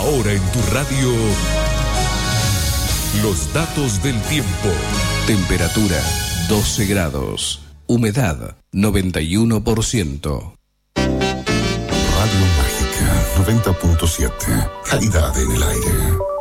Ahora en tu radio, los datos del tiempo. Temperatura 12 grados. Humedad 91%. Radio Mágica 90.7. Calidad en el aire.